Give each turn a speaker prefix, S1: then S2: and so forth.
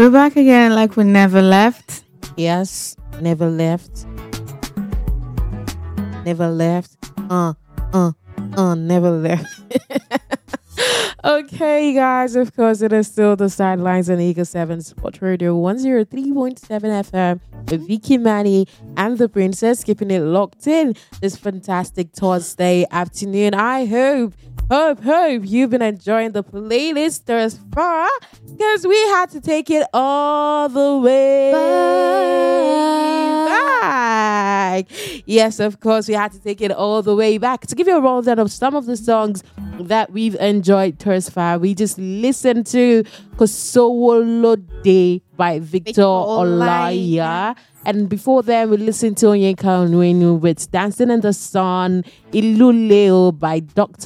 S1: We're back again like we never left.
S2: Yes, never left. Never left. Never left. Okay, guys, of course, it is still the sidelines on Eagle 7 Sport Radio 103.7 FM with Vicky Manny and the Princess, keeping it locked in this fantastic Thursday afternoon. I hope you've been enjoying the playlist thus far, because we had to take it all the way back. Yes, of course, we had to take it all the way back. To give you a rundown of some of the songs that we've enjoyed thus far, we just listened to Kosowolo Day by Victor Olaiya. And before that, we listened to Onyeka Onwenu with Dancing in the Sun, Iluleo by Dr.